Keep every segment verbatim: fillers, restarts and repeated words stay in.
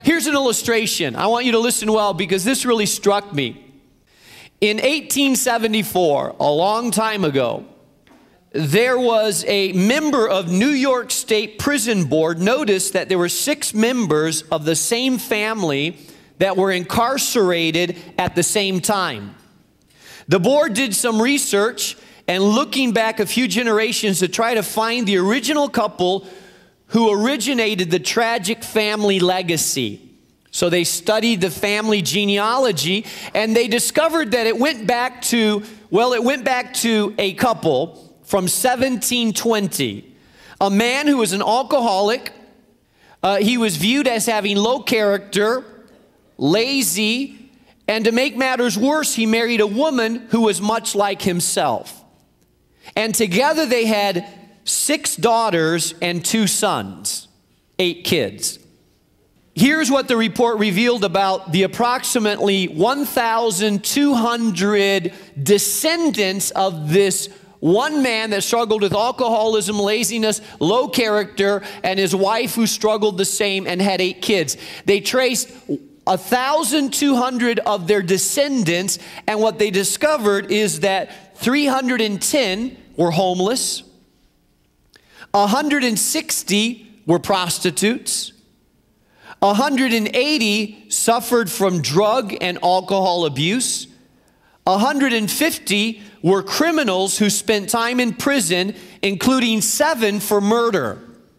Here's an illustration. I want you to listen well because this really struck me. In eighteen seventy-four, a long time ago, there was a member of New York State Prison Board noticed that there were six members of the same family that were incarcerated at the same time. The board did some research and looking back a few generations to try to find the original couple who originated the tragic family legacy. So they studied the family genealogy and they discovered that it went back to, well, it went back to a couple from seventeen twenty. A man who was an alcoholic. Uh, he was viewed as having low character, lazy, and to make matters worse, he married a woman who was much like himself. And together they had six daughters and two sons, eight kids. Here's what the report revealed about the approximately one thousand two hundred descendants of this one man that struggled with alcoholism, laziness, low character, and his wife who struggled the same and had eight kids. They traced one thousand two hundred of their descendants, and what they discovered is that three hundred ten were homeless, one hundred sixty were prostitutes, one hundred eighty suffered from drug and alcohol abuse, one hundred fifty were criminals who spent time in prison, including seven for murder.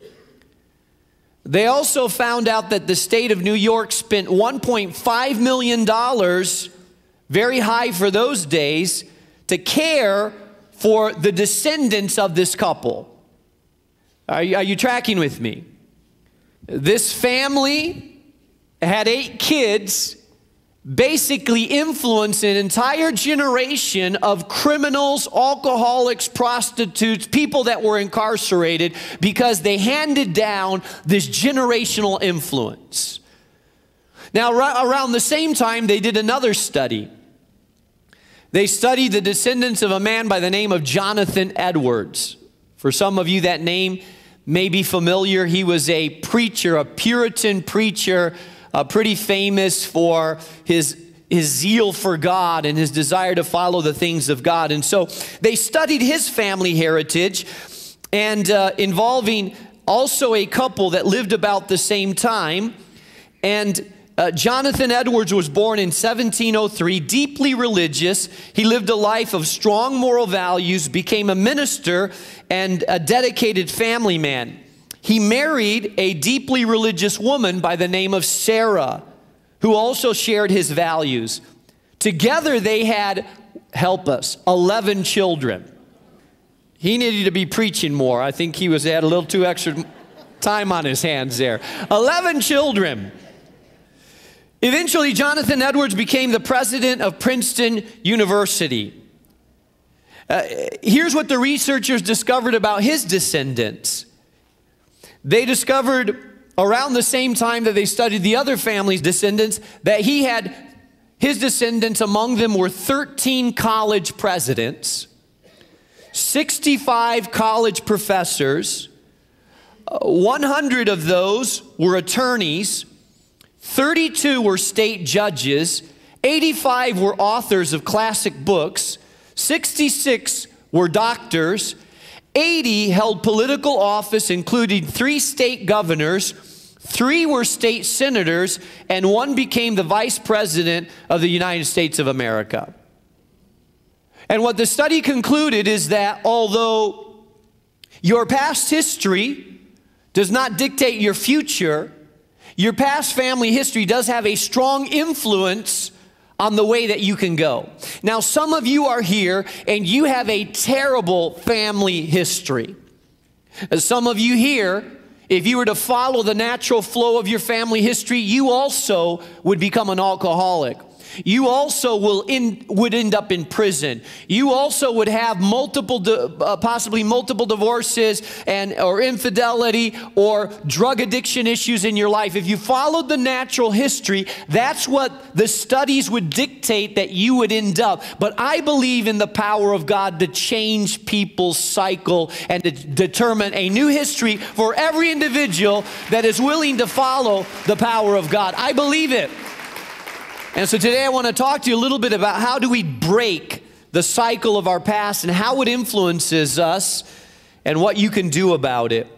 They also found out that the state of New York spent one point five million dollars, very high for those days, to care for the descendants of this couple. Are you, are you tracking with me? This family had eight kids, basically influenced an entire generation of criminals, alcoholics, prostitutes, people that were incarcerated because they handed down this generational influence. Now, around the same time, they did another study. They studied the descendants of a man by the name of Jonathan Edwards. For some of you, that name may be familiar. He was a preacher, a Puritan preacher, uh, pretty famous for his, his zeal for God and his desire to follow the things of God. And so they studied his family heritage and uh, involving also a couple that lived about the same time. And Uh, Jonathan Edwards was born in seventeen oh three, deeply religious. He lived a life of strong moral values, became a minister and a dedicated family man. He married a deeply religious woman by the name of Sarah, who also shared his values. Together they had, help us, eleven children. He needed to be preaching more. I think he was had a little too extra time on his hands there. eleven children. Eventually, Jonathan Edwards became the president of Princeton University. Uh, here's what the researchers discovered about his descendants. They discovered around the same time that they studied the other family's descendants that he had, his descendants among them were thirteen college presidents, sixty-five college professors, uh, one hundred of those were attorneys, thirty-two were state judges, eighty-five were authors of classic books, sixty-six were doctors, eighty held political office, including three state governors, three were state senators, and one became the vice president of the United States of America. And what the study concluded is that although your past history does not dictate your future, your past family history does have a strong influence on the way that you can go. Now, some of you are here and you have a terrible family history. Some of you here, if you were to follow the natural flow of your family history, you also would become an alcoholic. you also will in, would end up in prison. You also would have multiple, uh, possibly multiple divorces and or infidelity or drug addiction issues in your life. If you followed the natural history, that's what the studies would dictate that you would end up. But I believe in the power of God to change people's cycle and to determine a new history for every individual that is willing to follow the power of God. I believe it. And so today I want to talk to you a little bit about how do we break the cycle of our past and how it influences us and what you can do about it.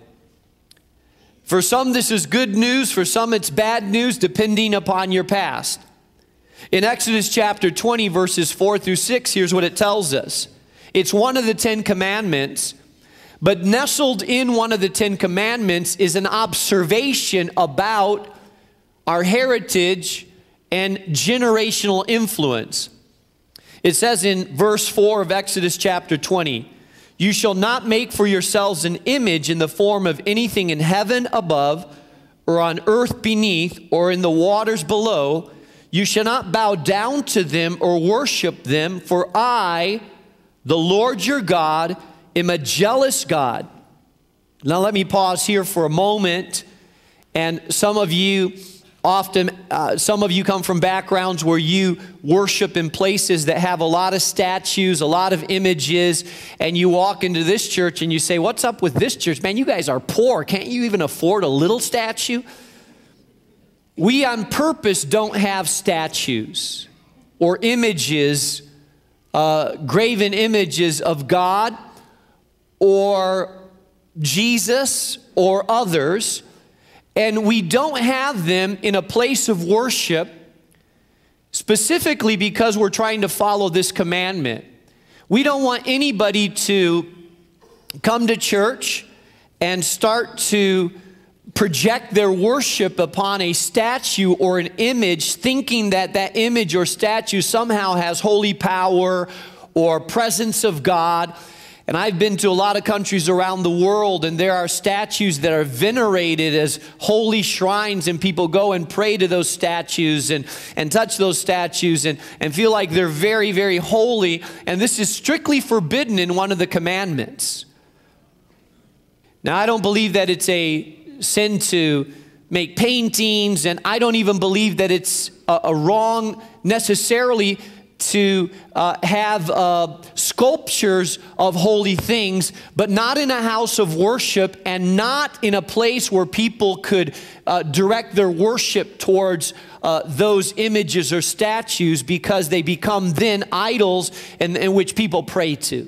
For some, this is good news. For some, it's bad news, depending upon your past. In Exodus chapter twenty, verses four through six, here's what it tells us. It's one of the Ten Commandments, but nestled in one of the Ten Commandments is an observation about our heritage and generational influence. It says in verse four of Exodus chapter twenty, "You shall not make for yourselves an image in the form of anything in heaven above, or on earth beneath, or in the waters below. You shall not bow down to them or worship them, for I, the Lord your God, am a jealous God." Now let me pause here for a moment. And some of you Often, uh, some of you come from backgrounds where you worship in places that have a lot of statues, a lot of images, and you walk into this church and you say, "What's up with this church? Man, you guys are poor. Can't you even afford a little statue?" We on purpose don't have statues or images, uh, graven images of God or Jesus or others. And we don't have them in a place of worship specifically because we're trying to follow this commandment. We don't want anybody to come to church and start to project their worship upon a statue or an image, thinking that that image or statue somehow has holy power or presence of God. And I've been to a lot of countries around the world, and there are statues that are venerated as holy shrines, and people go and pray to those statues and, and touch those statues and, and feel like they're very, very holy. And this is strictly forbidden in one of the commandments. Now, I don't believe that it's a sin to make paintings, and I don't even believe that it's a, a wrong necessarily to uh, have uh, sculptures of holy things, but not in a house of worship and not in a place where people could uh, direct their worship towards uh, those images or statues, because they become then idols in, in which people pray to.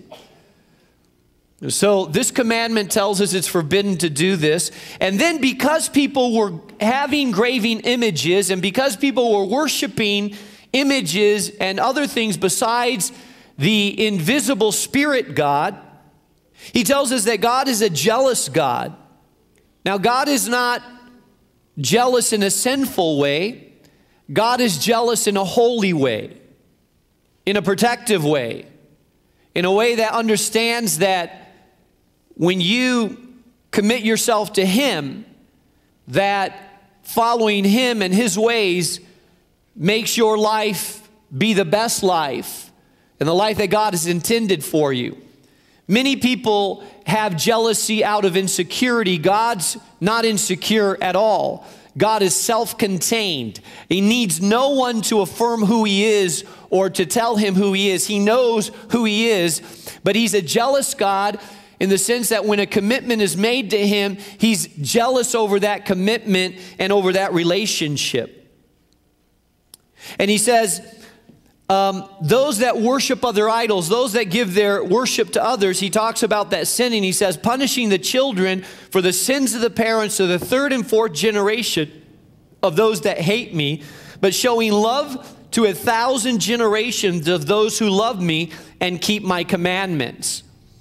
So this commandment tells us it's forbidden to do this. And then because people were having graven images and because people were worshiping images and other things besides the invisible spirit God, he tells us that God is a jealous God. Now, God is not jealous in a sinful way. God is jealous in a holy way, in a protective way, in a way that understands that when you commit yourself to Him, that following Him and His ways makes your life be the best life and the life that God has intended for you. Many people have jealousy out of insecurity. God's not insecure at all. God is self-contained. He needs no one to affirm who He is or to tell Him who He is. He knows who He is, but He's a jealous God in the sense that when a commitment is made to Him, He's jealous over that commitment and over that relationship. And He says, um, those that worship other idols, those that give their worship to others, He talks about that sinning. He says, punishing the children for the sins of the parents to the third and fourth generation of those that hate Me, but showing love to a thousand generations of those who love Me and keep My commandments.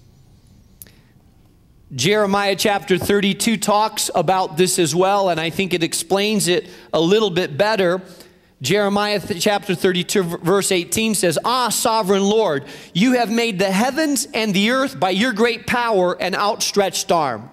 Jeremiah chapter thirty-two talks about this as well, and I think it explains it a little bit better. Jeremiah chapter thirty-two verse eighteen says, "Ah, sovereign Lord, you have made the heavens and the earth by your great power and outstretched arm.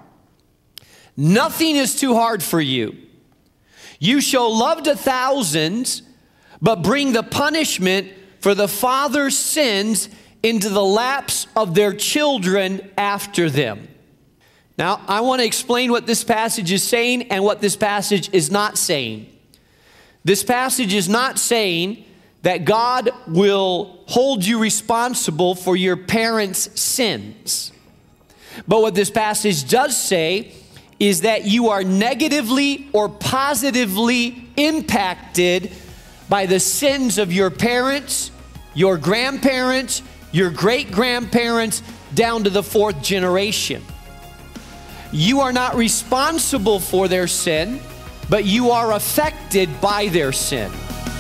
Nothing is too hard for you. You show love to thousands, but bring the punishment for the father's sins into the laps of their children after them. Now, I want to explain what this passage is saying and what this passage is not saying. This passage is not saying that God will hold you responsible for your parents' sins. But what this passage does say is that you are negatively or positively impacted by the sins of your parents, your grandparents, your great-grandparents, down to the fourth generation. You are not responsible for their sin, but you are affected by their sin.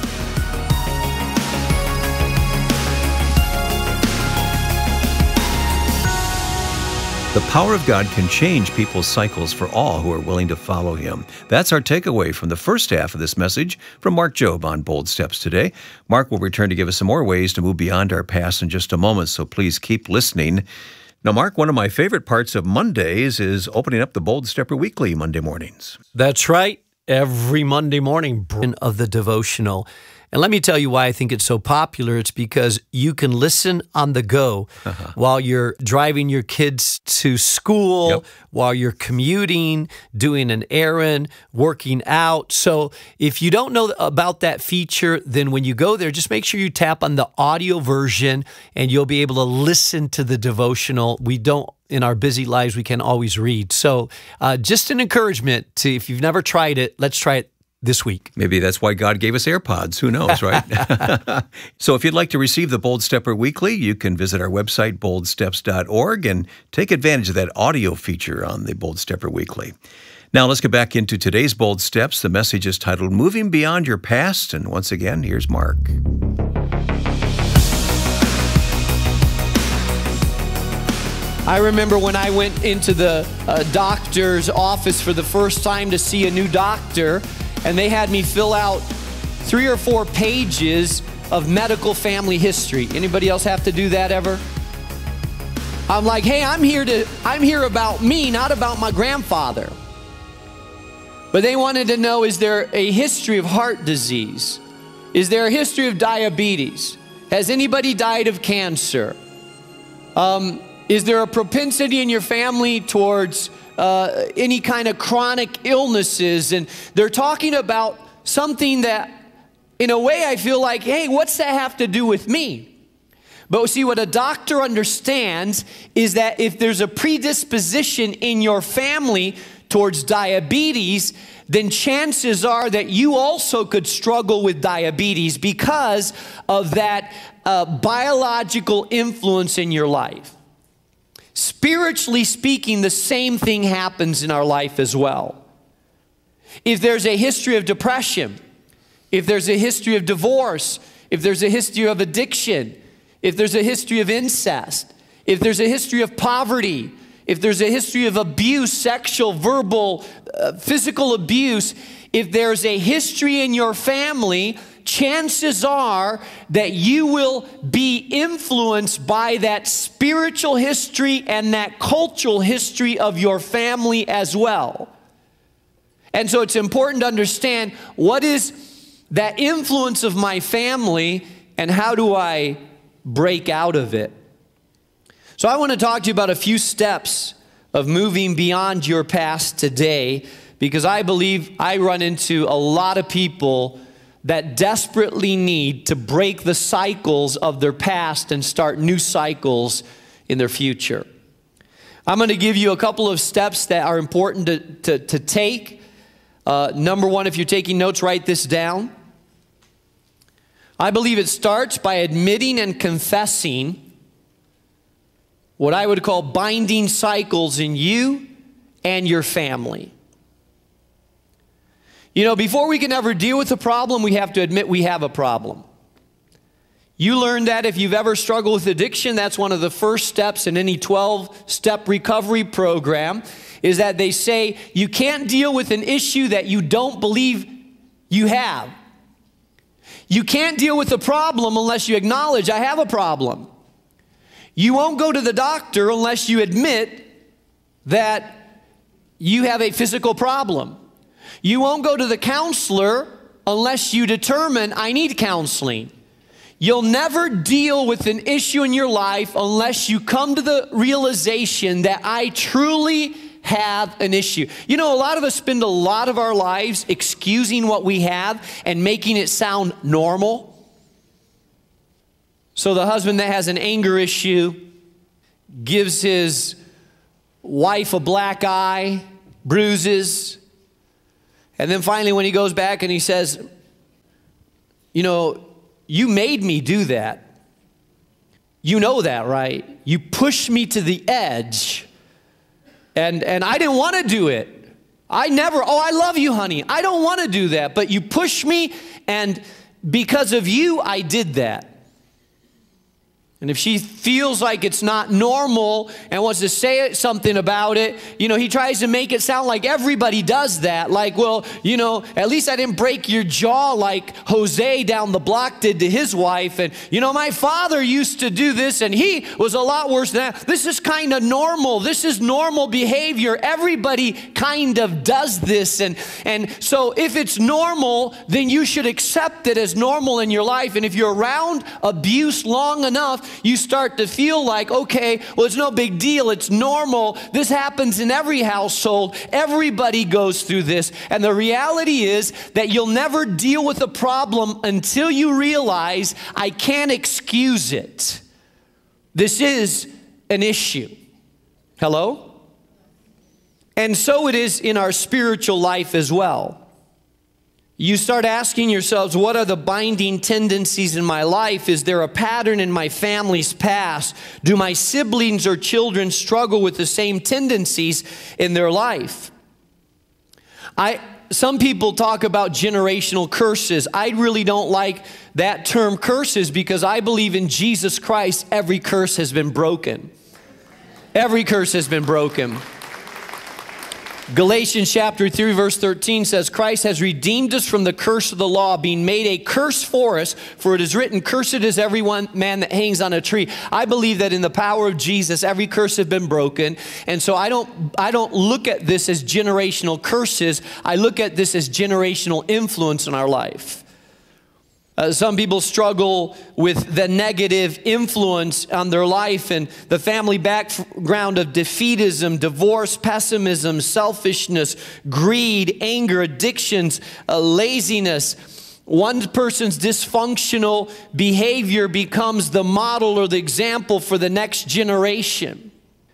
The power of God can change people's cycles for all who are willing to follow Him. That's our takeaway from the first half of this message from Mark Jobe on Bold Steps today. Mark will return to give us some more ways to move beyond our past in just a moment, so please keep listening. Now, Mark, one of my favorite parts of Mondays is opening up the Bold Stepper Weekly Monday mornings. That's right. Every Monday morning of the devotional. And let me tell you why I think it's so popular. It's because you can listen on the go uh-huh. while you're driving your kids to school, yep. while you're commuting, doing an errand, working out. So if you don't know about that feature, then when you go there, just make sure you tap on the audio version and you'll be able to listen to the devotional. We don't In our busy lives, we can always read. So uh, just an encouragement to, if you've never tried it, let's try it this week. Maybe that's why God gave us AirPods. Who knows, right? So if you'd like to receive the Bold Stepper Weekly, you can visit our website, bold steps dot org, and take advantage of that audio feature on the Bold Stepper Weekly. Now let's get back into today's Bold Steps. The message is titled, Moving Beyond Your Past. And once again, here's Mark. I remember when I went into the uh, doctor's office for the first time to see a new doctor, and they had me fill out three or four pages of medical family history. Anybody else have to do that ever? I'm like, hey, I'm here to, I'm here about me, not about my grandfather. But they wanted to know, is there a history of heart disease? Is there a history of diabetes? Has anybody died of cancer? Um, Is there a propensity in your family towards uh, any kind of chronic illnesses? And they're talking about something that, in a way, I feel like, hey, what's that have to do with me? But see, what a doctor understands is that if there's a predisposition in your family towards diabetes, then chances are that you also could struggle with diabetes because of that uh, biological influence in your life. Spiritually speaking, the same thing happens in our life as well. If there's a history of depression, if there's a history of divorce, if there's a history of addiction, if there's a history of incest, if there's a history of poverty, if there's a history of abuse, sexual, verbal, uh, physical abuse, if there's a history in your family, chances are that you will be influenced by that spiritual history and that cultural history of your family as well. And so it's important to understand, what is that influence of my family and how do I break out of it? So I want to talk to you about a few steps of moving beyond your past today, because I believe I run into a lot of people that desperately need to break the cycles of their past and start new cycles in their future. I'm going to give you a couple of steps that are important to, to, to take. Uh, number one, if you're taking notes, write this down. I believe it starts by admitting and confessing what I would call binding cycles in you and your family. You know, before we can ever deal with a problem, we have to admit we have a problem. You learned that if you've ever struggled with addiction, that's one of the first steps in any twelve-step recovery program, is that they say you can't deal with an issue that you don't believe you have. You can't deal with a problem unless you acknowledge, I have a problem. You won't go to the doctor unless you admit that you have a physical problem. You won't go to the counselor unless you determine I need counseling. You'll never deal with an issue in your life unless you come to the realization that I truly have an issue. You know, a lot of us spend a lot of our lives excusing what we have and making it sound normal. So the husband that has an anger issue gives his wife a black eye, bruises, and then finally when he goes back and he says, you know, you made me do that. You know that, right? You pushed me to the edge, and, and I didn't want to do it. I never, oh, I love you, honey. I don't want to do that, but you pushed me, and because of you, I did that. And if she feels like it's not normal and wants to say something about it, you know, he tries to make it sound like everybody does that. Like, well, you know, at least I didn't break your jaw like Jose down the block did to his wife. And, you know, my father used to do this and he was a lot worse than that. This is kind of normal. This is normal behavior. Everybody kind of does this. And, and so if it's normal, then you should accept it as normal in your life. And if you're around abuse long enough, you start to feel like, okay, well, it's no big deal. It's normal. This happens in every household. Everybody goes through this. And the reality is that you'll never deal with a problem until you realize I can't excuse it. This is an issue. Hello? And so it is in our spiritual life as well. You start asking yourselves, what are the binding tendencies in my life? Is there a pattern in my family's past? Do my siblings or children struggle with the same tendencies in their life? I, some people talk about generational curses. I really don't like that term curses because I believe in Jesus Christ, every curse has been broken. Every curse has been broken. Galatians chapter three verse thirteen says, Christ has redeemed us from the curse of the law, being made a curse for us, for it is written, cursed is every one man that hangs on a tree. I believe that in the power of Jesus, every curse has been broken. And so I don't, I don't look at this as generational curses. I look at this as generational influence in our life. Uh, some people struggle with the negative influence on their life and the family background of defeatism, divorce, pessimism, selfishness, greed, anger, addictions, uh, laziness. One person's dysfunctional behavior becomes the model or the example for the next generation.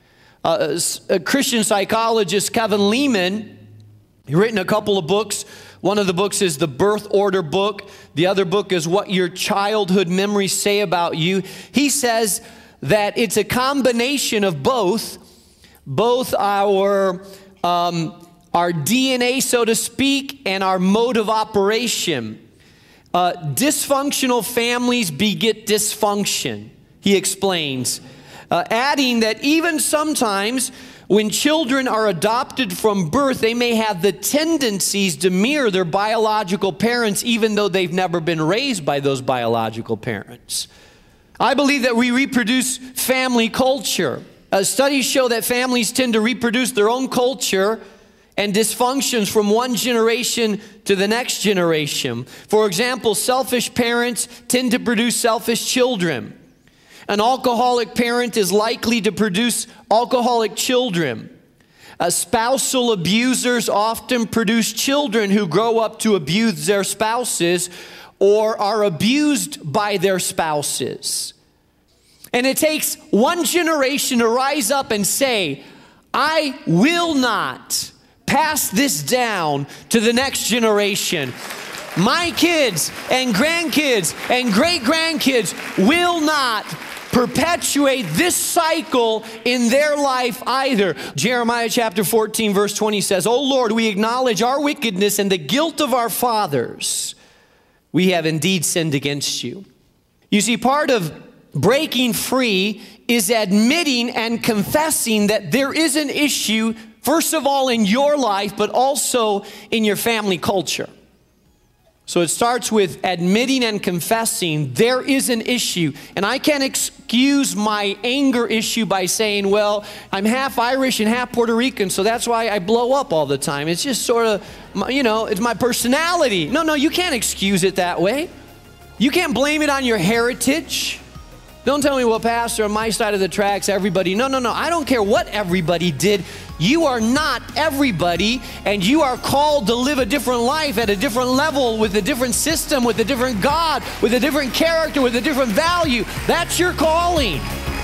Uh, a Christian psychologist, Kevin Leman, he's written a couple of books. One of the books is the Birth Order book. The other book is What Your Childhood Memories Say About You. He says that it's a combination of both, both our, um, our D N A, so to speak, and our mode of operation. Uh, dysfunctional families beget dysfunction, he explains, uh, adding that even sometimes when children are adopted from birth, they may have the tendencies to mirror their biological parents, even though they've never been raised by those biological parents. I believe that we reproduce family culture. Uh, studies show that families tend to reproduce their own culture and dysfunctions from one generation to the next generation. For example, selfish parents tend to produce selfish children. An alcoholic parent is likely to produce alcoholic children. Uh, spousal abusers often produce children who grow up to abuse their spouses or are abused by their spouses. And it takes one generation to rise up and say, I will not pass this down to the next generation. My kids and grandkids and great-grandkids will not perpetuate this cycle in their life either. Jeremiah chapter fourteen verse twenty says, O Lord, we acknowledge our wickedness and the guilt of our fathers. We have indeed sinned against you. You see, part of breaking free is admitting and confessing that there is an issue, first of all in your life, but also in your family culture. So it starts with admitting and confessing there is an issue. And I can't excuse my anger issue by saying, well, I'm half Irish and half Puerto Rican, so that's why I blow up all the time. It's just sort of, you know, it's my personality. No, no, you can't excuse it that way. You can't blame it on your heritage. Don't tell me, well, Pastor, on my side of the tracks, everybody. No, no, no. I don't care what everybody did. You are not everybody, and you are called to live a different life at a different level, with a different system, with a different God, with a different character, with a different value. That's your calling.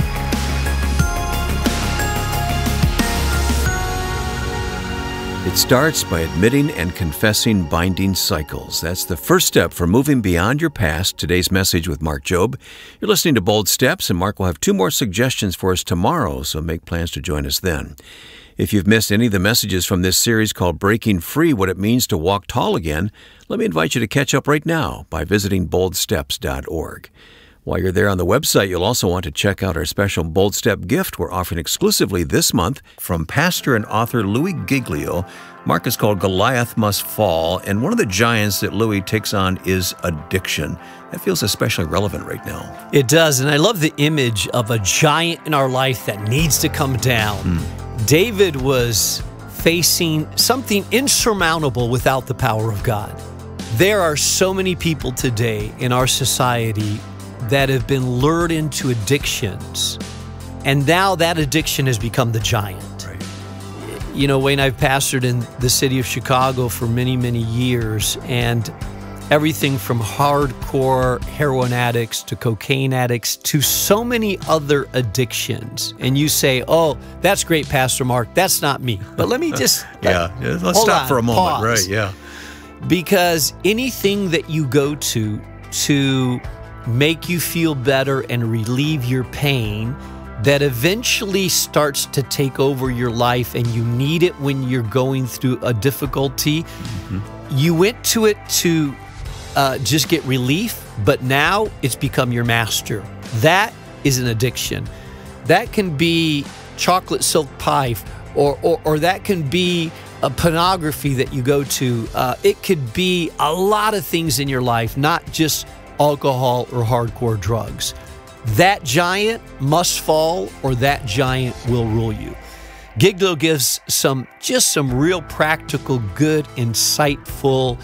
It starts by admitting and confessing binding cycles. That's the first step for moving beyond your past. Today's message with Mark Jobe. You're listening to Bold Steps, and Mark will have two more suggestions for us tomorrow, so make plans to join us then. If you've missed any of the messages from this series called Breaking Free, What It Means to Walk Tall Again, let me invite you to catch up right now by visiting bold steps dot org. While you're there on the website, you'll also want to check out our special Bold Step gift we're offering exclusively this month from pastor and author Louis Giglio. Mark is called Goliath Must Fall, and one of the giants that Louis takes on is addiction. That feels especially relevant right now. It does, and I love the image of a giant in our life that needs to come down. Mm. David was facing something insurmountable without the power of God. There are so many people today in our society that have been lured into addictions, and now that addiction has become the giant. Right. You know, Wayne, I've pastored in the city of Chicago for many, many years, and everything from hardcore heroin addicts to cocaine addicts to so many other addictions. And you say, oh, that's great, Pastor Mark. That's not me. But let me just... yeah, yeah, let's stop on, for a moment. Pause. Right, yeah. Because anything that you go to to make you feel better and relieve your pain that eventually starts to take over your life, and you need it when you're going through a difficulty. Mm-hmm. You went to it to uh, just get relief, but now it's become your master. That is an addiction. That can be chocolate silk pie, or, or, or that can be a pornography that you go to. Uh, it could be a lot of things in your life, not just alcohol or hardcore drugs. That giant must fall, or that giant will rule you. Giglio gives some, just some real practical, good, insightful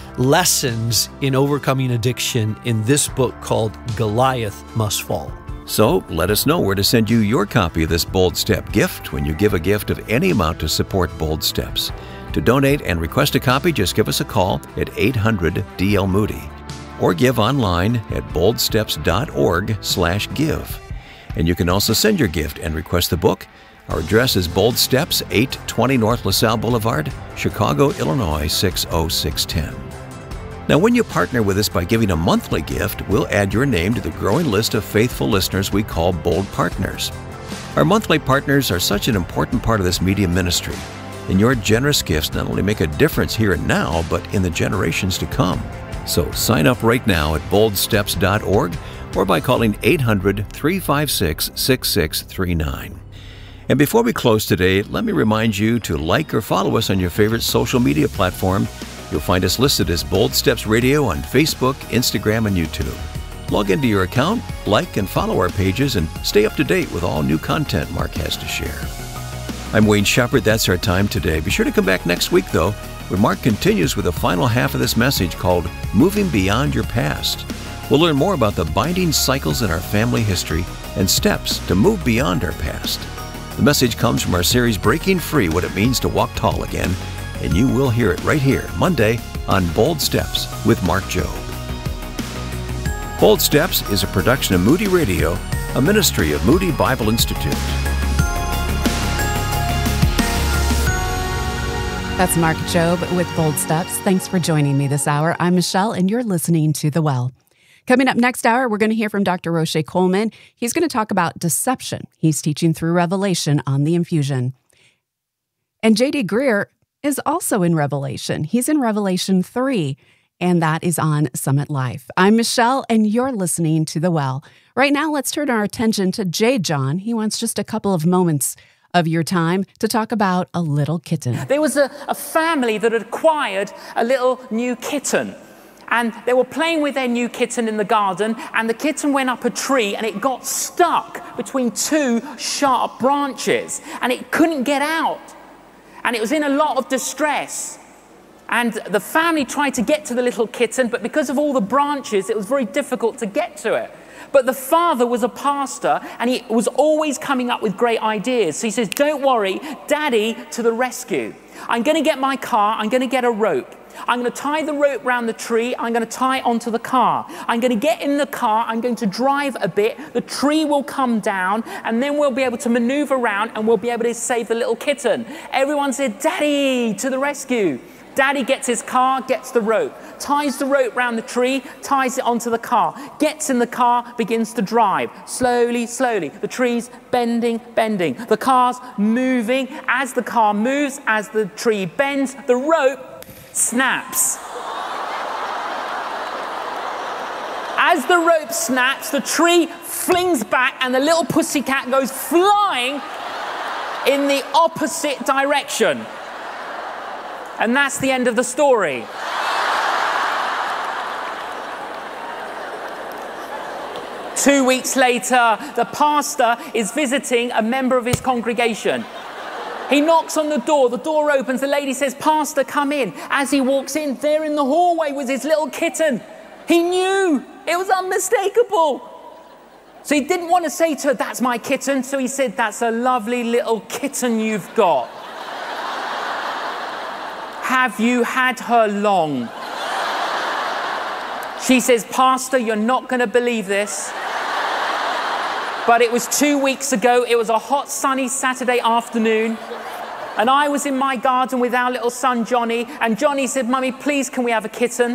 lessons in overcoming addiction in this book called Goliath Must Fall. So let us know where to send you your copy of this Bold Step gift when you give a gift of any amount to support Bold Steps. To donate and request a copy, just give us a call at eight hundred D L Moody. Or give online at bold steps dot org slash give. And you can also send your gift and request the book. Our address is Bold Steps, eight twenty North LaSalle Boulevard, Chicago, Illinois, six oh six one oh. Now, when you partner with us by giving a monthly gift, we'll add your name to the growing list of faithful listeners we call Bold Partners. Our monthly partners are such an important part of this media ministry, and your generous gifts not only make a difference here and now, but in the generations to come. So sign up right now at bold steps dot org or by calling eight hundred, three five six, six six three nine. And before we close today, let me remind you to like or follow us on your favorite social media platform. You'll find us listed as Bold Steps Radio on Facebook, Instagram, and YouTube. Log into your account, like and follow our pages, and stay up to date with all new content Mark has to share. I'm Wayne Shepherd. That's our time today. Be sure to come back next week, though, when Mark continues with the final half of this message called Moving Beyond Your Past. We'll learn more about the binding cycles in our family history and steps to move beyond our past. The message comes from our series Breaking Free, What It Means to Walk Tall Again, and you will hear it right here, Monday, on Bold Steps with Mark Jobe. Bold Steps is a production of Moody Radio, a ministry of Moody Bible Institute. That's Mark Jobe with Bold Steps. Thanks for joining me this hour. I'm Michelle, and you're listening to The Well. Coming up next hour, we're going to hear from Doctor Roche Coleman. He's going to talk about deception. He's teaching through Revelation on the infusion. And J D Greer is also in Revelation. He's in Revelation three, and that is on Summit Life. I'm Michelle, and you're listening to The Well. Right now, let's turn our attention to J. John. He wants just a couple of moments of your time to talk about a little kitten. There was a, a family that had acquired a little new kitten. And they were playing with their new kitten in the garden, and the kitten went up a tree and it got stuck between two sharp branches and it couldn't get out. And it was in a lot of distress. And the family tried to get to the little kitten, but because of all the branches, it was very difficult to get to it. But the father was a pastor, and he was always coming up with great ideas. So he says, don't worry, Daddy to the rescue. I'm going to get my car, I'm going to get a rope. I'm going to tie the rope around the tree, I'm going to tie it onto the car. I'm going to get in the car, I'm going to drive a bit, the tree will come down, and then we'll be able to maneuver around and we'll be able to save the little kitten. Everyone said, Daddy to the rescue. Daddy gets his car, gets the rope, ties the rope round the tree, ties it onto the car, gets in the car, begins to drive. Slowly, slowly. The tree's bending, bending. The car's moving. As the car moves, as the tree bends, the rope snaps. As the rope snaps, the tree flings back and the little pussycat goes flying in the opposite direction. And that's the end of the story. Two weeks later, the pastor is visiting a member of his congregation. He knocks on the door, the door opens, the lady says, Pastor, come in. As he walks in, there in the hallway was his little kitten. He knew, it was unmistakable. So he didn't want to say to her, that's my kitten. So he said, that's a lovely little kitten you've got. Have you had her long? She says, Pastor, you're not going to believe this, but it was two weeks ago. It was a hot, sunny Saturday afternoon, and I was in my garden with our little son, Johnny, and Johnny said, Mummy, please, can we have a kitten?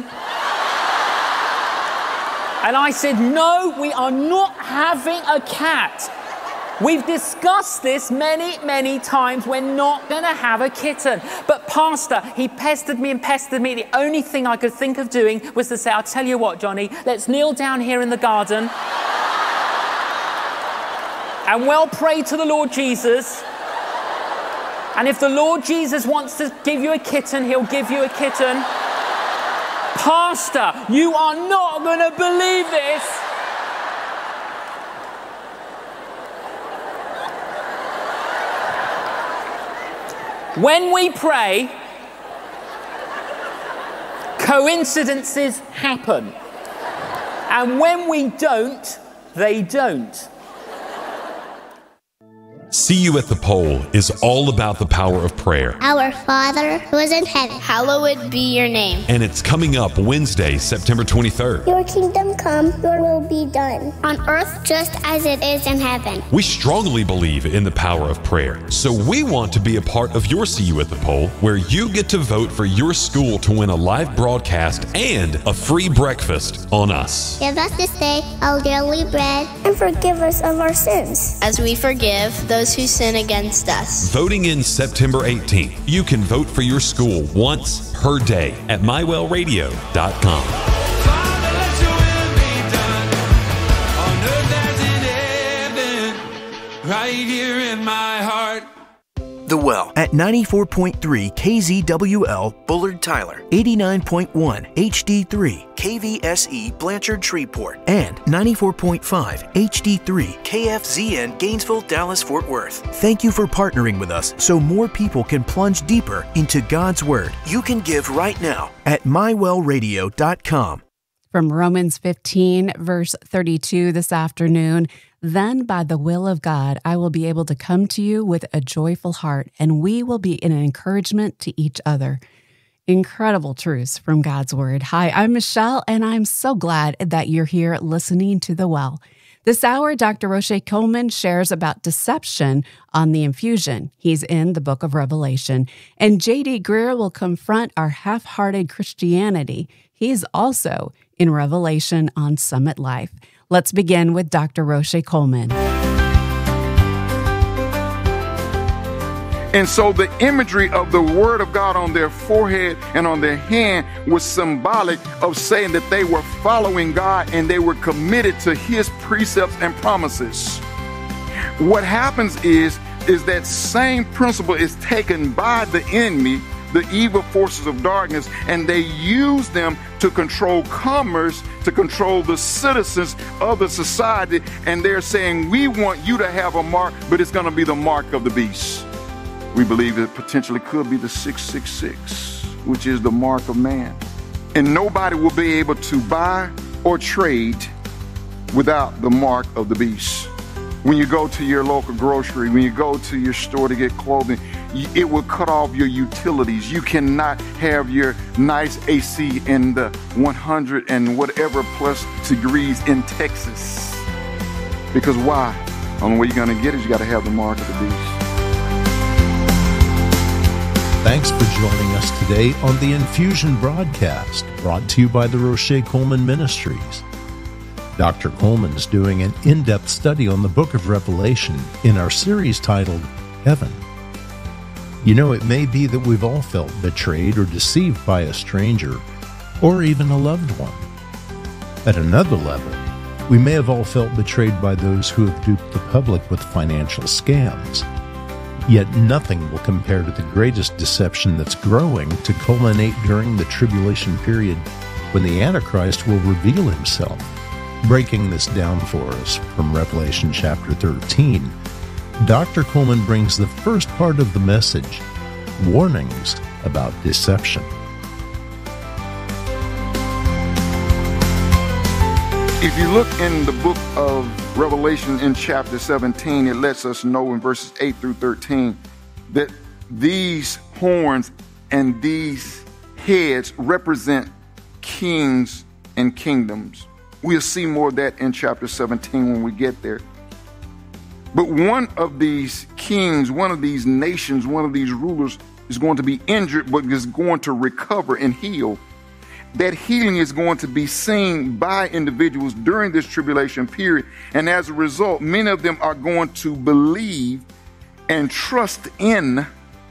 And I said, no, we are not having a cat. We've discussed this many, many times. We're not going to have a kitten. But Pastor, he pestered me and pestered me. The only thing I could think of doing was to say, I'll tell you what, Johnny, let's kneel down here in the garden and well pray to the Lord Jesus. And if the Lord Jesus wants to give you a kitten, he'll give you a kitten. Pastor, you are not going to believe this. When we pray, coincidences happen. And when we don't, they don't. See You at the Pole is all about the power of prayer. Our Father who is in heaven, hallowed be your name. And it's coming up Wednesday, September twenty-third. Your kingdom come, your will be done. On earth just as it is in heaven. We strongly believe in the power of prayer. So we want to be a part of your See You at the Pole, where you get to vote for your school to win a live broadcast and a free breakfast on us. Give us this day our daily bread, and forgive us of our sins, as we forgive those who sin against us. Voting in September eighteenth. You can vote for your school once per day at my well radio dot com. Father, let your will be done on earth as in heaven, right here in my heart. The Well at ninety-four point three K Z W L Bullard Tyler, eighty-nine point one H D three K V S E Blanchard Shreveport, and ninety-four point five H D three K F Z N Gainesville, Dallas, Fort Worth. Thank you for partnering with us so more people can plunge deeper into God's Word. You can give right now at my well radio dot com. From Romans fifteen, verse thirty-two this afternoon, then by the will of God, I will be able to come to you with a joyful heart, and we will be an encouragement to each other. Incredible truths from God's Word. Hi, I'm Michelle, and I'm so glad that you're here listening to The Well. This hour, Doctor Roche Coleman shares about deception on the infusion. He's in the book of Revelation. And J D Greer will confront our half-hearted Christianity. He's also in Revelation on Summit Life. Let's begin with Doctor Roche Coleman. And so the imagery of the Word of God on their forehead and on their hand was symbolic of saying that they were following God and they were committed to His precepts and promises. What happens is, is that same principle is taken by the enemy the evil forces of darkness, and they use them to control commerce, to control the citizens of the society. And they're saying, we want you to have a mark, but it's going to be the mark of the beast. We believe it potentially could be the six six six, which is the mark of man. And nobody will be able to buy or trade without the mark of the beast. When you go to your local grocery, when you go to your store to get clothing, it will cut off your utilities. You cannot have your nice A C in the one hundred and whatever plus degrees in Texas. Because why? The only way you're going to get it is you got to have the mark of the beast. Thanks for joining us today on the Infusion broadcast, brought to you by the Roche Coleman Ministries. Doctor Coleman is doing an in-depth study on the book of Revelation in our series titled Heaven. You know, it may be that we've all felt betrayed or deceived by a stranger, or even a loved one. At another level, we may have all felt betrayed by those who have duped the public with financial scams. Yet nothing will compare to the greatest deception that's growing to culminate during the tribulation period when the Antichrist will reveal himself. Breaking this down for us from Revelation chapter thirteen, Doctor Coleman brings the first part of the message, warnings about deception. If you look in the book of Revelation in chapter seventeen, it lets us know in verses eight through thirteen that these horns and these heads represent kings and kingdoms. We'll see more of that in chapter seventeen when we get there. But one of these kings, one of these nations, one of these rulers is going to be injured, but is going to recover and heal. That healing is going to be seen by individuals during this tribulation period. And as a result, many of them are going to believe and trust in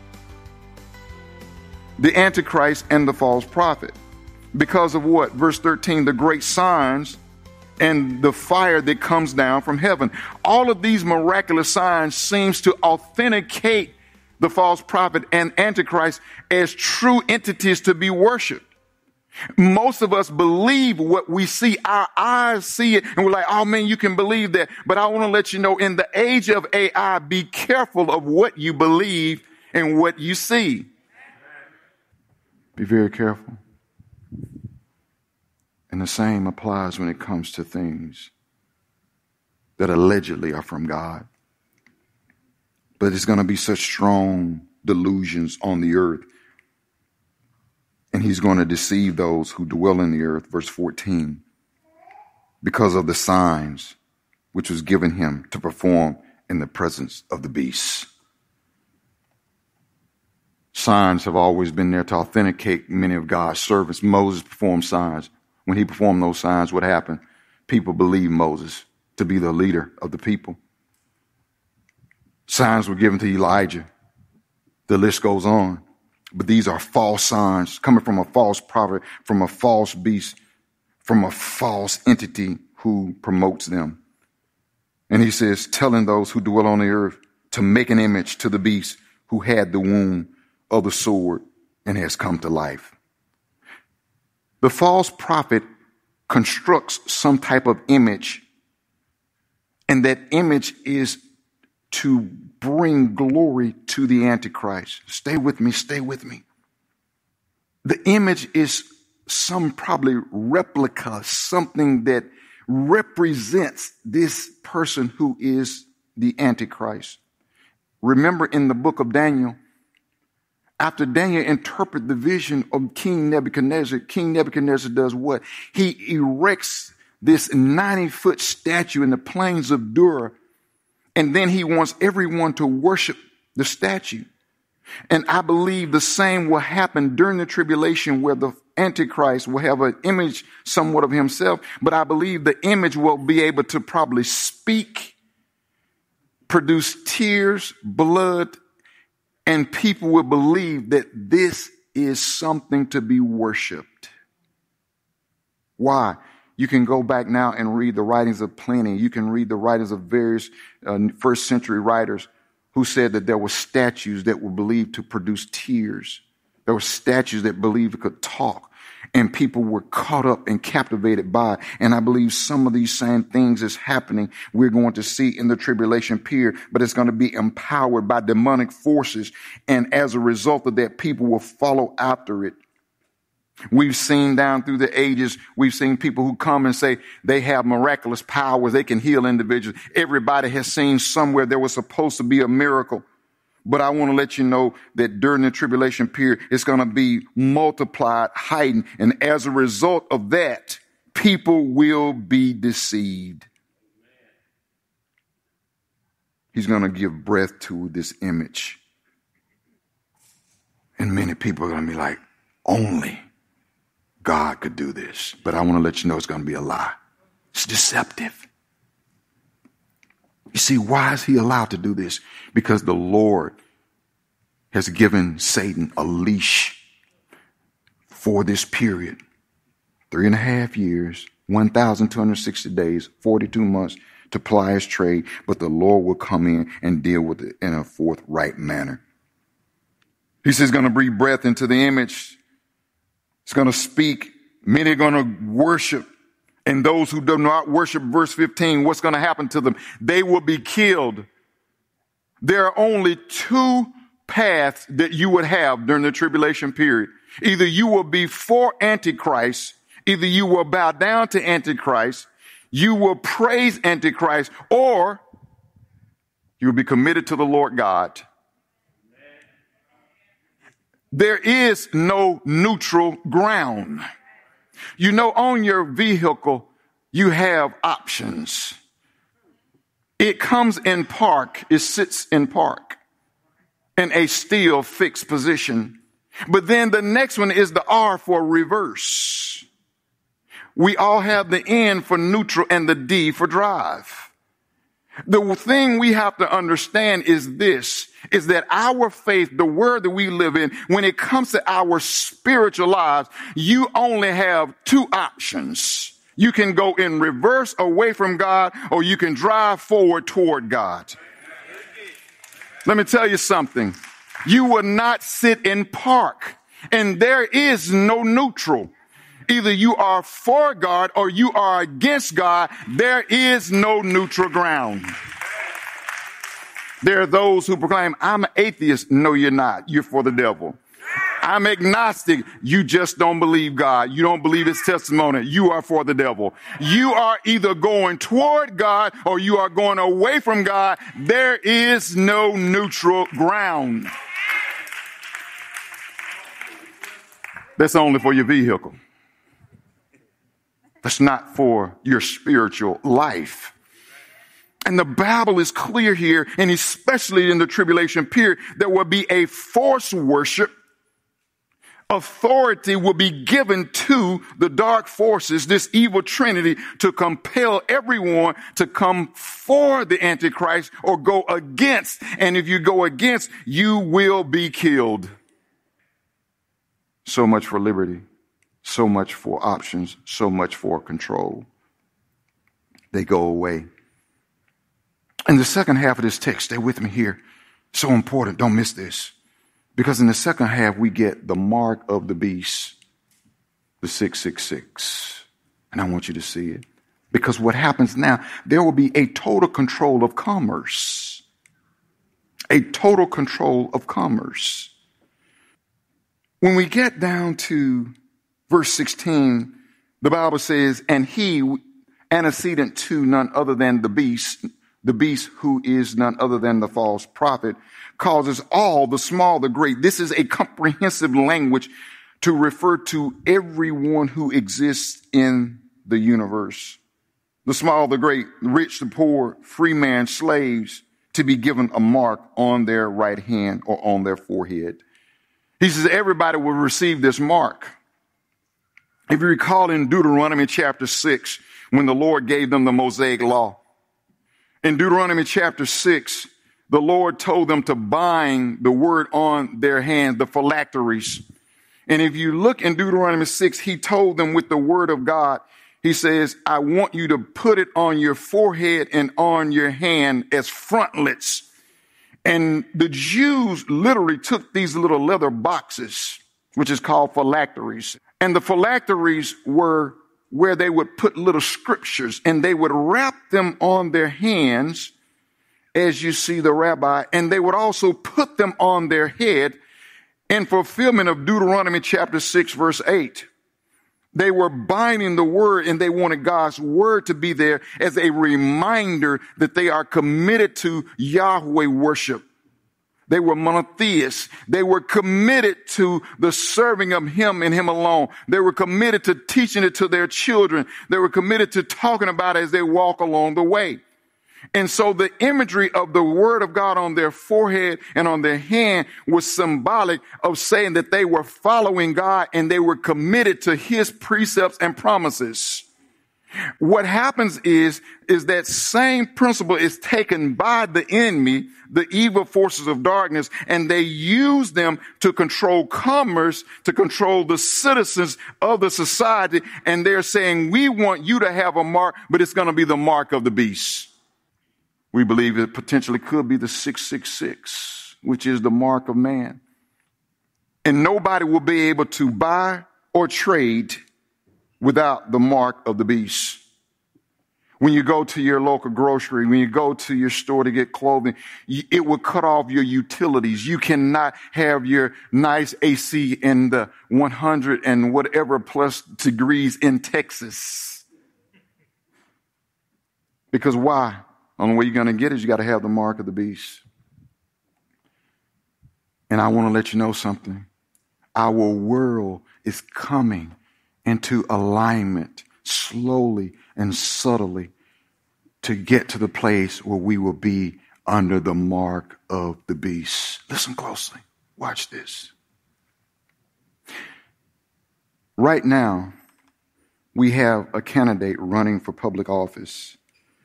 the Antichrist and the false prophet. Because of what? Verse thirteen, the great signs and the fire that comes down from heaven. All of these miraculous signs seems to authenticate the false prophet and Antichrist as true entities to be worshiped. Most of us believe what we see. Our eyes see it and we're like, oh man, you can believe that. But I want to let you know, in the age of A I, be careful of what you believe and what you see. Be very careful. And the same applies when it comes to things that allegedly are from God. But it's going to be such strong delusions on the earth. And he's going to deceive those who dwell in the earth, verse fourteen, because of the signs which was given him to perform in the presence of the beast. Signs have always been there to authenticate many of God's servants. Moses performed signs. When he performed those signs, what happened? People believed Moses to be the leader of the people. Signs were given to Elijah. The list goes on. But these are false signs coming from a false prophet, from a false beast, from a false entity who promotes them. And he says, telling those who dwell on the earth to make an image to the beast who had the wound of the sword and has come to life. The false prophet constructs some type of image, and that image is to bring glory to the Antichrist. Stay with me, stay with me. The image is some probably replica, something that represents this person who is the Antichrist. Remember in the book of Daniel, after Daniel interpreted the vision of King Nebuchadnezzar, King Nebuchadnezzar does what? He erects this ninety-foot statue in the plains of Dura, and then he wants everyone to worship the statue. And I believe the same will happen during the tribulation, where the Antichrist will have an image somewhat of himself, but I believe the image will be able to probably speak, produce tears, blood, and people will believe that this is something to be worshiped. Why? You can go back now and read the writings of Pliny. You can read the writings of various uh, first century writers who said that there were statues that were believed to produce tears. There were statues that believed it could talk, and people were caught up and captivated by it. And I believe some of these same things is happening. We're going to see in the tribulation period, but it's going to be empowered by demonic forces. And as a result of that, people will follow after it. We've seen down through the ages, we've seen people who come and say they have miraculous powers. They can heal individuals. Everybody has seen somewhere there was supposed to be a miracle. But I want to let you know that during the tribulation period, it's going to be multiplied, heightened. And as a result of that, people will be deceived. He's going to give breath to this image. And many people are going to be like, only God could do this. But I want to let you know it's going to be a lie. It's deceptive. You see, why is he allowed to do this? Because the Lord has given Satan a leash for this period. Three and a half years, one thousand two hundred sixty days, forty-two months to ply his trade. But the Lord will come in and deal with it in a forthright manner. He says he's going to breathe breath into the image. He's going to speak. Many are going to worship. And those who do not worship, verse fifteen, what's going to happen to them? They will be killed. There are only two paths that you would have during the tribulation period. Either you will be for Antichrist, either you will bow down to Antichrist, you will praise Antichrist, or you will be committed to the Lord God. There is no neutral ground. You know, on your vehicle, you have options. It comes in park. It sits in park in a still fixed position. But then the next one is the R for reverse. We all have the N for neutral and the D for drive. The thing we have to understand is this, is that our faith, the word that we live in, when it comes to our spiritual lives, you only have two options. You can go in reverse away from God, or you can drive forward toward God. Let me tell you something. You will not sit in park, and there is no neutral. Either you are for God or you are against God. There is no neutral ground. There are those who proclaim, I'm an atheist. No, you're not. You're for the devil. I'm agnostic. You just don't believe God. You don't believe his testimony. You are for the devil. You are either going toward God or you are going away from God. There is no neutral ground. That's only for your vehicle. That's not for your spiritual life. And the Bible is clear here, and especially in the tribulation period, there will be a false worship. Authority will be given to the dark forces, this evil trinity, to compel everyone to come for the Antichrist or go against. And if you go against, you will be killed. So much for liberty. So much for options, so much for control. They go away. In the second half of this text, stay with me here. So important, don't miss this. Because in the second half, we get the mark of the beast, the six six six. And I want you to see it. Because what happens now, there will be a total control of commerce. A total control of commerce. When we get down to verse sixteen, the Bible says, and he, antecedent to none other than the beast, the beast who is none other than the false prophet, causes all, the small, the great. This is a comprehensive language to refer to everyone who exists in the universe. The small, the great, the rich, the poor, free man, slaves, to be given a mark on their right hand or on their forehead. He says everybody will receive this mark. If you recall in Deuteronomy chapter six, when the Lord gave them the Mosaic law, in Deuteronomy chapter six, the Lord told them to bind the word on their hand, the phylacteries. And if you look in Deuteronomy six, he told them with the word of God, he says, I want you to put it on your forehead and on your hand as frontlets. And the Jews literally took these little leather boxes which is called phylacteries. And the phylacteries were where they would put little scriptures and they would wrap them on their hands as you see the rabbi, and they would also put them on their head in fulfillment of Deuteronomy chapter six, verse eight. They were binding the word, and they wanted God's word to be there as a reminder that they are committed to Yahweh worship. They were monotheists. They were committed to the serving of him and him alone. They were committed to teaching it to their children. They were committed to talking about it as they walk along the way. And so the imagery of the word of God on their forehead and on their hand was symbolic of saying that they were following God and they were committed to his precepts and promises. What happens is, is that same principle is taken by the enemy, the evil forces of darkness, and they use them to control commerce, to control the citizens of the society. And they're saying, we want you to have a mark, but it's going to be the mark of the beast. We believe it potentially could be the six six six, which is the mark of man. And nobody will be able to buy or trade without the mark of the beast. When you go to your local grocery, when you go to your store to get clothing, it will cut off your utilities. You cannot have your nice A C in the one hundred and whatever plus degrees in Texas. Because why? The only way you're going to get it is you got to have the mark of the beast. And I want to let you know something. Our world is coming into alignment slowly and subtly to get to the place where we will be under the mark of the beast. Listen closely. Watch this. Right now, we have a candidate running for public office.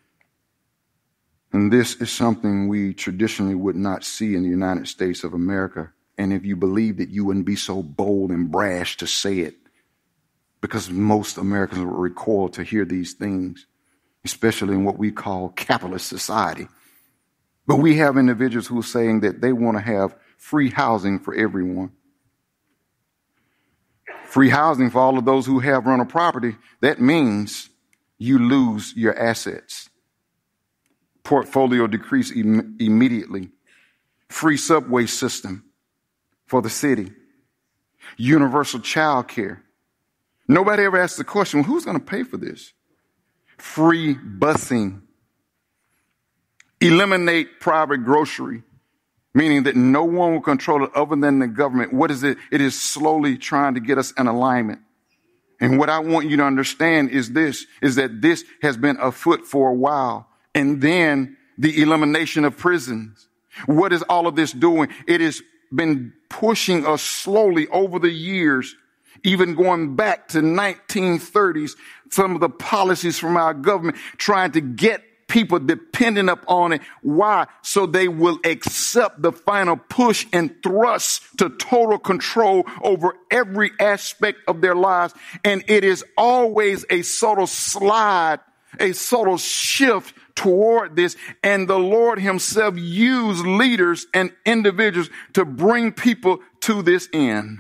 And this is something we traditionally would not see in the United States of America. And if you believed it, you wouldn't be so bold and brash to say it, because most Americans would recoil to hear these things, especially in what we call capitalist society. But we have individuals who are saying that they want to have free housing for everyone. Free housing for all of those who have rental property. That means you lose your assets. Portfolio decrease im- immediately. Free subway system for the city. Universal child care. Nobody ever asks the question, well, who's going to pay for this? Free busing. Eliminate private grocery, meaning that no one will control it other than the government. What is it? It is slowly trying to get us in alignment. And what I want you to understand is this, is that this has been afoot for a while. And then the elimination of prisons. What is all of this doing? It has been pushing us slowly over the years, even going back to nineteen thirties, some of the policies from our government trying to get people dependent upon it. Why? So they will accept the final push and thrust to total control over every aspect of their lives. And it is always a subtle slide, a subtle shift toward this. And the Lord himself used leaders and individuals to bring people to this end.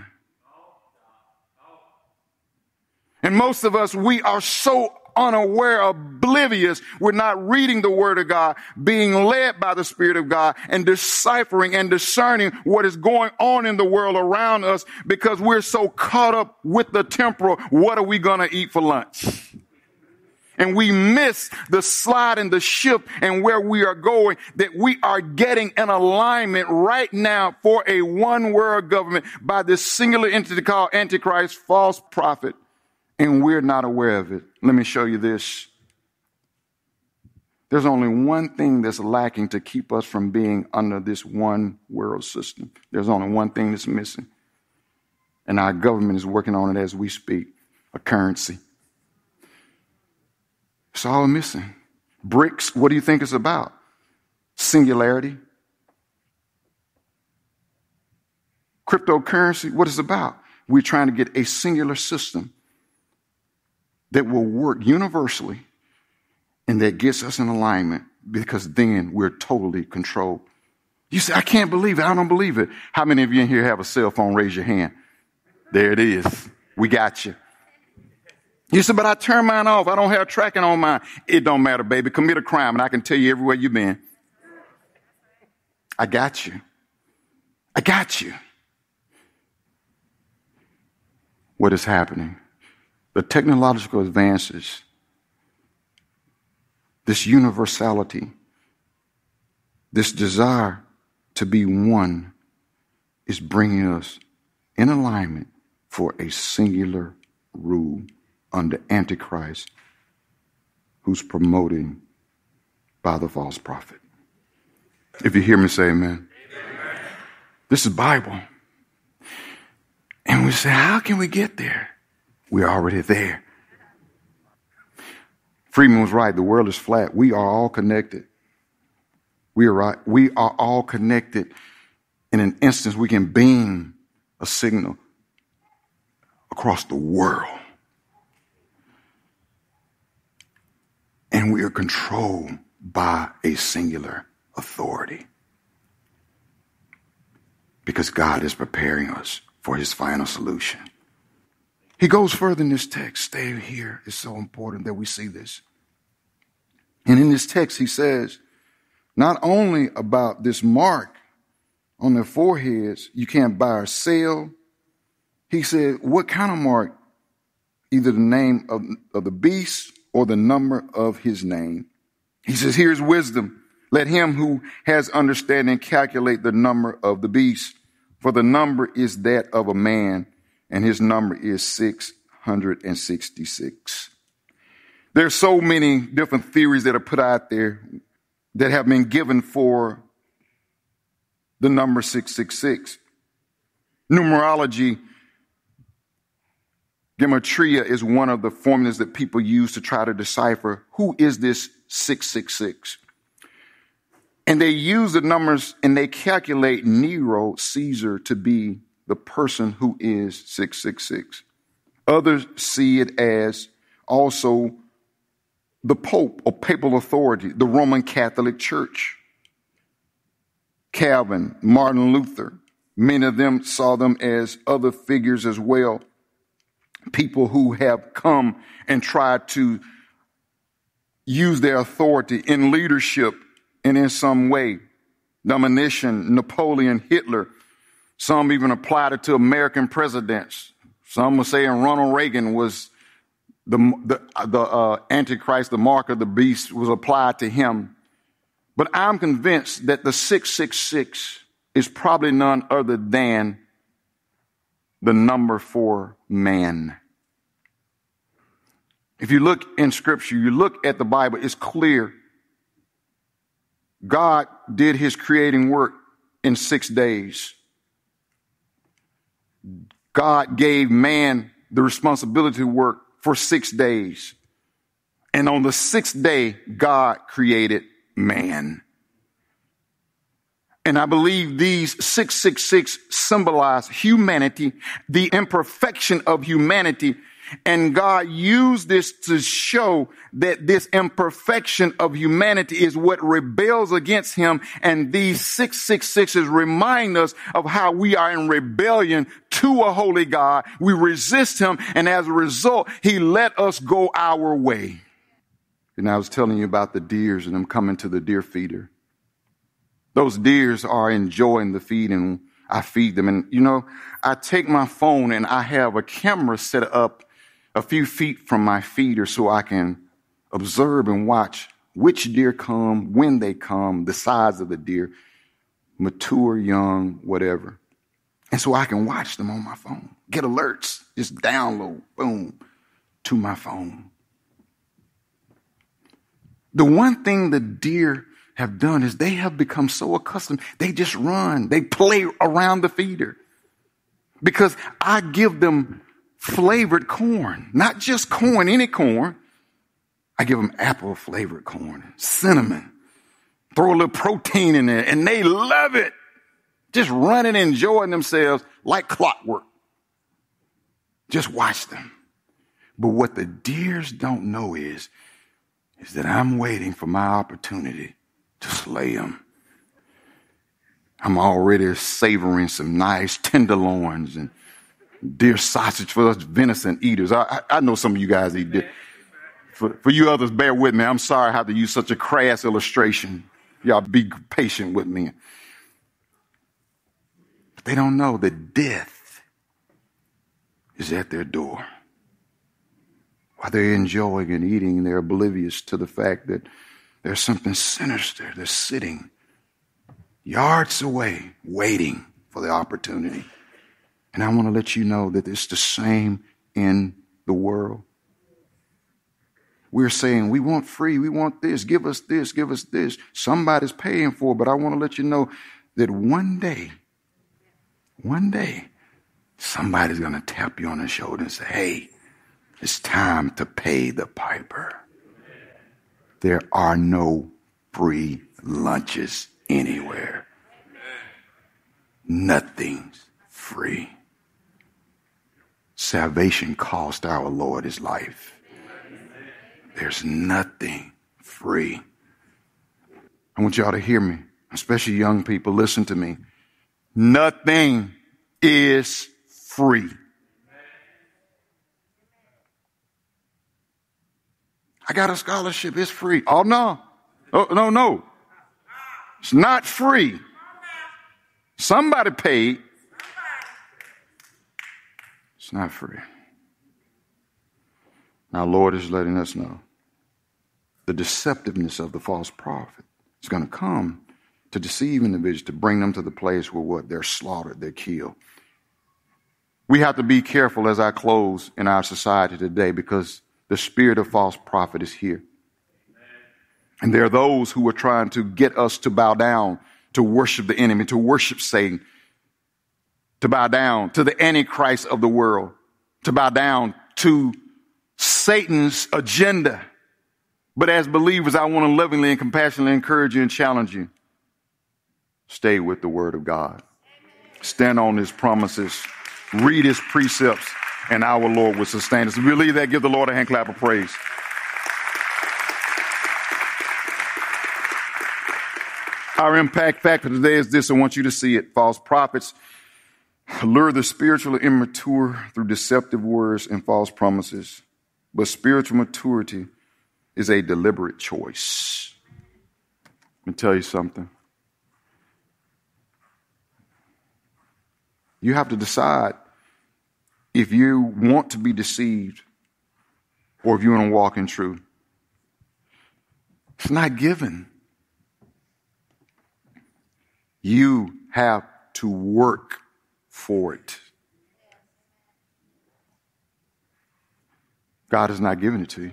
And most of us, we are so unaware, oblivious. We're not reading the word of God, being led by the Spirit of God, and deciphering and discerning what is going on in the world around us, because we're so caught up with the temporal. What are we going to eat for lunch? And we miss the slide and the shift and where we are going, that we are getting an alignment right now for a one world government by this singular entity called Antichrist, false prophet. And we're not aware of it. Let me show you this. There's only one thing that's lacking to keep us from being under this one world system. There's only one thing that's missing. And our government is working on it as we speak. A currency. It's all missing. BRICS, what do you think it's about? Singularity. Cryptocurrency, what is it about? We're trying to get a singular system that will work universally and that gets us in alignment, because then we're totally controlled. You say, I can't believe it. I don't believe it. How many of you in here have a cell phone? Raise your hand. There it is. We got you. You said, but I turned mine off. I don't have tracking on mine. It don't matter, baby. Commit a crime and I can tell you everywhere you've been. I got you. I got you. What is happening? The technological advances, this universality, this desire to be one is bringing us in alignment for a singular rule under Antichrist, who's promoting by the false prophet. If you hear me say amen. Amen. This is Bible. And we say, how can we get there? We're already there. Freeman was right. The world is flat. We are all connected. We are right. We are all connected. In an instance, we can beam a signal across the world. And we are controlled by a singular authority. Because God is preparing us for his final solution. He goes further in this text. Stay here. It's so important that we see this. And in this text, he says, not only about this mark on their foreheads, you can't buy or sell. He said, what kind of mark? Either the name of, of the beast or the number of his name. He says, here's wisdom. Let him who has understanding calculate the number of the beast, for the number is that of a man, and his number is six hundred sixty-six. There's so many different theories that are put out there that have been given for the number six six six. Numerology, gematria is one of the formulas that people use to try to decipher who is this six six six. And they use the numbers and they calculate Nero, Caesar, to be the person who is six six six. Others see it as also the Pope or papal authority, the Roman Catholic Church. Calvin, Martin Luther, many of them saw them as other figures as well. People who have come and tried to use their authority in leadership and in some way. Domitian, Napoleon, Hitler. Some even applied it to American presidents. Some were saying Ronald Reagan was the, the, the uh, Antichrist, the mark of the beast was applied to him. But I'm convinced that the six six six is probably none other than the number for man. If you look in Scripture, you look at the Bible, it's clear. God did his creating work in six days. God gave man the responsibility to work for six days. And on the sixth day, God created man. And I believe these six six six symbolize humanity, the imperfection of humanity. And God used this to show that this imperfection of humanity is what rebels against him. And these six six sixes remind us of how we are in rebellion to a holy God. We resist him. And as a result, he let us go our way. And I was telling you about the deers and them coming to the deer feeder. Those deers are enjoying the feed and I feed them. And, you know, I take my phone and I have a camera set up a few feet from my feeder so I can observe and watch which deer come, when they come, the size of the deer, mature, young, whatever. And so I can watch them on my phone, get alerts, just download, boom, to my phone. The one thing the deer have done is they have become so accustomed, they just run, they play around the feeder because I give them flavored corn, not just corn, any corn. I give them apple flavored corn, cinnamon, throw a little protein in there, and they love it. Just running, enjoying themselves like clockwork. Just watch them. But what the deers don't know is, is that I'm waiting for my opportunity to slay them. I'm already savoring some nice tenderloins and deer sausage for us venison eaters. I, I, I know some of you guys eat deer. For, for you others, bear with me. I'm sorry I have to use such a crass illustration. Y'all be patient with me. But they don't know that death is at their door. While they're enjoying and eating, they're oblivious to the fact that there's something sinister. They're sitting yards away, waiting for the opportunity. And I want to let you know that it's the same in the world. We're saying, we want free, we want this, give us this, give us this. Somebody's paying for it, but I want to let you know that one day, one day, somebody's going to tap you on the shoulder and say, hey, it's time to pay the piper. There are no free lunches anywhere. Nothing's free. Salvation cost our Lord his life. There's nothing free. I want y'all to hear me, especially young people. Listen to me. Nothing is free. I got a scholarship. It's free. Oh, no. Oh, no, no. It's not free. Somebody paid. It's not free. Our Lord is letting us know the deceptiveness of the false prophet is going to come to deceive individuals, to bring them to the place where what? They're slaughtered, they're killed. We have to be careful as I close in our society today, because the spirit of false prophet is here. And there are those who are trying to get us to bow down, to worship the enemy, to worship Satan, to bow down to the Antichrist of the world, to bow down to Satan's agenda. But as believers, I want to lovingly and compassionately encourage you and challenge you. Stay with the word of God. Stand on his promises. Read his precepts, and our Lord will sustain us. If you believe that, give the Lord a hand clap of praise. Our impact factor today is this. I want you to see it. False prophets lure the spiritually immature through deceptive words and false promises. But spiritual maturity is a deliberate choice. Let me tell you something. You have to decide if you want to be deceived or if you want to walk in truth. It's not given. You have to work for it. God has not given it to you.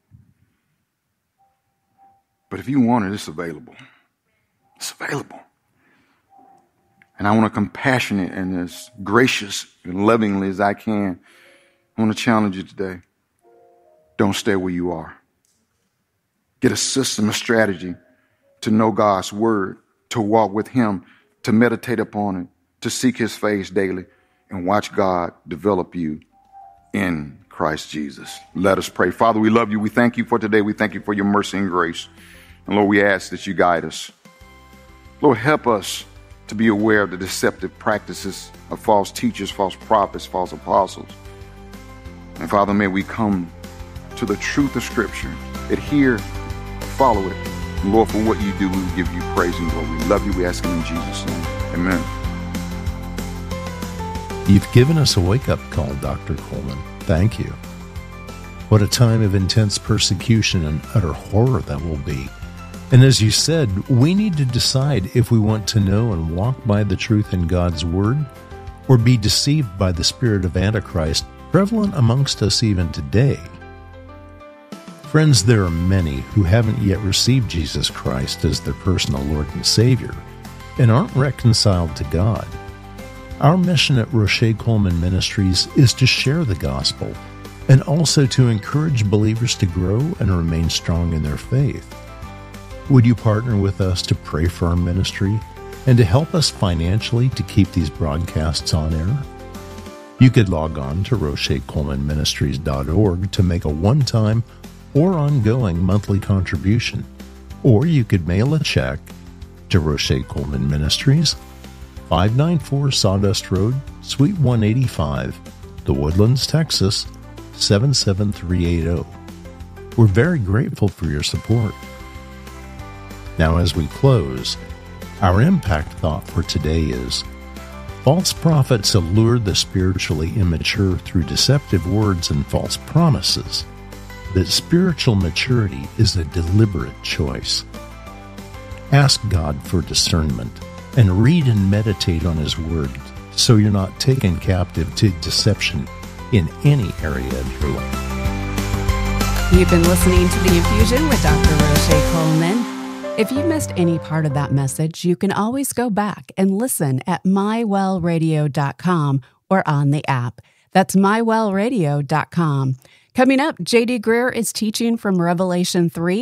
But if you want it, it's available. It's available. And I want to compassionate and as gracious and lovingly as I can, I want to challenge you today. Don't stay where you are. Get a system, a strategy to know God's word, to walk with him, to meditate upon it, to seek his face daily, and watch God develop you in Christ Jesus. Let us pray. Father, we love you. We thank you for today. We thank you for your mercy and grace. And Lord, we ask that you guide us. Lord, help us to be aware of the deceptive practices of false teachers, false prophets, false apostles. And Father, may we come to the truth of Scripture, adhere, follow it. And Lord, for what you do, we will give you praise and glory. We love you. We ask him in Jesus' name. Amen. You've given us a wake-up call, Doctor Coleman. Thank you. What a time of intense persecution and utter horror that will be. And as you said, we need to decide if we want to know and walk by the truth in God's Word, or be deceived by the spirit of Antichrist prevalent amongst us even today. Friends, there are many who haven't yet received Jesus Christ as their personal Lord and Savior and aren't reconciled to God. Our mission at Roche Coleman Ministries is to share the gospel and also to encourage believers to grow and remain strong in their faith. Would you partner with us to pray for our ministry and to help us financially to keep these broadcasts on air? You could log on to roche coleman ministries dot org to make a one-time or ongoing monthly contribution, or you could mail a check to Roche Coleman Ministries, five ninety-four Sawdust Road, Suite one eighty-five, The Woodlands, Texas, seven seven three eight zero. We're very grateful for your support. Now, as we close, our impact thought for today is, false prophets allure the spiritually immature through deceptive words and false promises. That spiritual maturity is a deliberate choice. Ask God for discernment and read and meditate on His Word so you're not taken captive to deception in any area of your life. You've been listening to The Infusion with Doctor Roche Coleman. If you missed any part of that message, you can always go back and listen at my well radio dot com or on the app. That's my well radio dot com. Coming up, J D Greear is teaching from Revelation three.